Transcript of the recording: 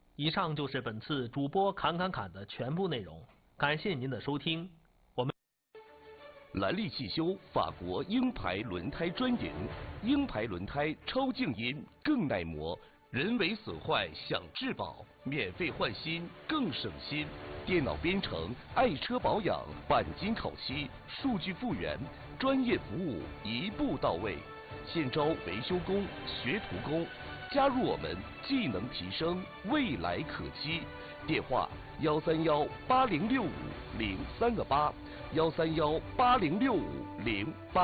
以上就是本次主播侃的全部内容，感谢您的收听。 兰利汽修法国鹰牌轮胎专营，鹰牌轮胎超静音更耐磨，人为损坏享质保，免费换新更省心。电脑编程、爱车保养、钣金烤漆、数据复原，专业服务一步到位。现招维修工、学徒工，加入我们，技能提升，未来可期。电话131806503个8，131806508。